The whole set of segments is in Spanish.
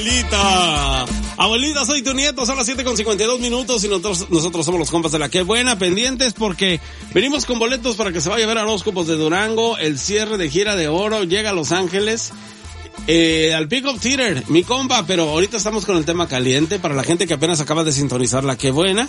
Abuelita, soy tu nieto, son las 7:52 y nosotros somos los compas de la que buena, pendientes porque venimos con boletos para que se vaya a ver a Horóscopos de Durango, el cierre de gira de oro, llega a Los Ángeles, al Pick Up Theater, mi compa, pero ahorita estamos con el tema caliente para la gente que apenas acaba de sintonizar la que buena.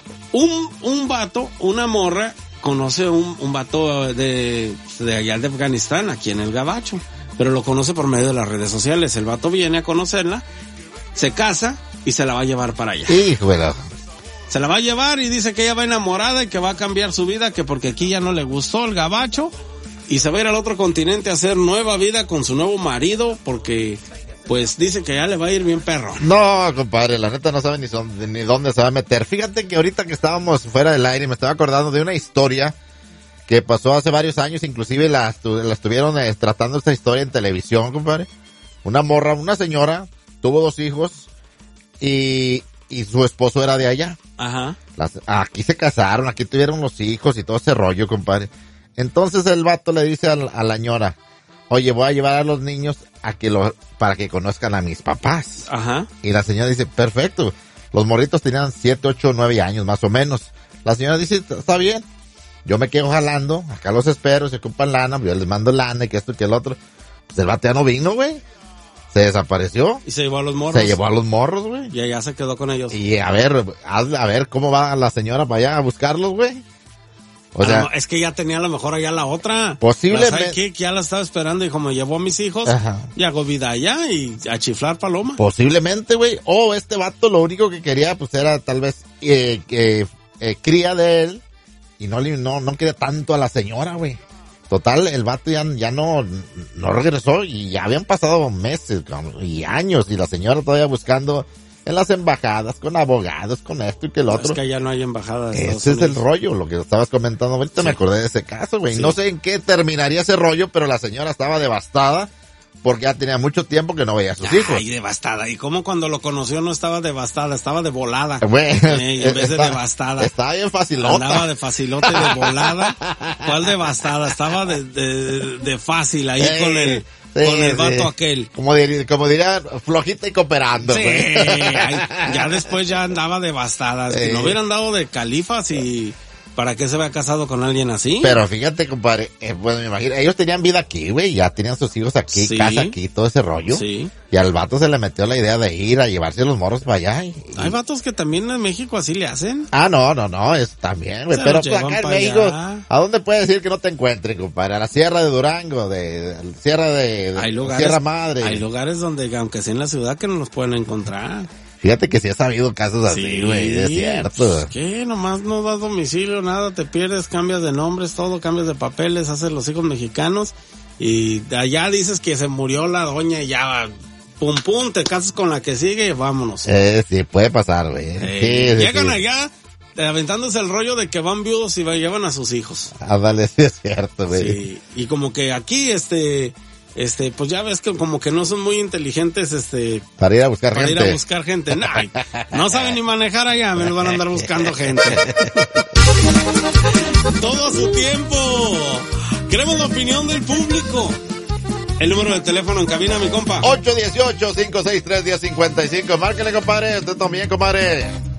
Un vato, una morra, conoce un vato de allá de Afganistán, aquí en el Gabacho. Pero lo conoce por medio de las redes sociales. El vato viene a conocerla, se casa y se la va a llevar para allá. Híjole. Se la va a llevar y dice que ella va enamorada y que va a cambiar su vida, que porque aquí ya no le gustó el Gabacho y se va a ir al otro continente a hacer nueva vida con su nuevo marido porque pues dice que ya le va a ir bien perro. No, compadre, la neta no sabe ni dónde se va a meter. Fíjate que ahorita que estábamos fuera del aire me estaba acordando de una historia que pasó hace varios años, inclusive la estuvieron tratando esta historia en televisión, compadre. Una señora, tuvo 2 hijos y su esposo era de allá. Ajá. Aquí se casaron, aquí tuvieron los hijos y todo ese rollo, compadre. Entonces el vato le dice a la señora, oye, voy a llevar a los niños para que conozcan a mis papás. Ajá. Y la señora dice, perfecto. Los morritos tenían 7, 8, 9 años más o menos. La señora dice, está bien. Yo me quedo jalando, acá los espero, se ocupan lana, yo les mando lana y que esto y que el otro. Pues el vato ya no vino, güey. Se desapareció. Y se llevó a los morros. Güey. Y allá se quedó con ellos. Y a ver cómo va la señora para allá a buscarlos, güey. O sea, es que ya tenía a lo mejor allá la otra. Posiblemente. Que ya la estaba esperando y como me llevó a mis hijos, y hago vida allá y a chiflar paloma. Posiblemente, güey. O este vato lo único que quería, pues era tal vez, cría de él. Y no quería tanto a la señora, güey. Total, el vato ya no regresó y ya habían pasado meses y años y la señora todavía buscando en las embajadas, con abogados, con esto y que el otro. Es que allá no hay embajadas. Ese es el rollo, lo que estabas comentando ahorita, sí. Me acordé de ese caso, güey. Sí. No sé en qué terminaría ese rollo, pero la señora estaba devastada. Porque ya tenía mucho tiempo que no veía a sus hijos. Ay, devastada. ¿Y cómo cuando lo conoció no estaba devastada? Estaba de volada. Bueno, en vez de devastada. Estaba bien facilota. Andaba de facilote, de volada. ¿Cuál devastada? Estaba de fácil ahí con el vato aquel. Como diría, flojita y cooperando. Sí, ya después ya andaba devastada. Si no hubieran dado de califas y... ¿Para qué se había casado con alguien así? Pero fíjate, compadre, bueno, me imagino, ellos tenían vida aquí, güey, ya tenían sus hijos aquí, sí. Casa aquí, todo ese rollo. Sí. Y al vato se le metió la idea de ir a llevarse los morros para allá. Hay vatos que también en México así le hacen. No, eso también, güey. Pero acá en México, allá. ¿A dónde puedes decir que no te encuentren, compadre? A la Sierra de Durango, Sierra Madre. Hay lugares donde, aunque sea en la ciudad, que no los pueden encontrar. Fíjate que sí has habido casos así, güey, es cierto. Pues, ¿qué? Nomás no das domicilio, nada, te pierdes, cambias de nombres, todo, cambias de papeles, haces los hijos mexicanos y de allá dices que se murió la doña y ya, pum, te casas con la que sigue y vámonos. Sí, puede pasar, güey. Llegan allá aventándose el rollo de que van viudos y llevan a sus hijos. Dale, sí es cierto, güey. Sí, y como que aquí, pues ya ves que como que no son muy inteligentes, para ir a buscar gente. No saben ni manejar allá, me van a andar buscando gente. Todo a su tiempo. Queremos la opinión del público. El número de teléfono en cabina, mi compa. 818-563-1055. Márquele, compadre. Usted también, compadre.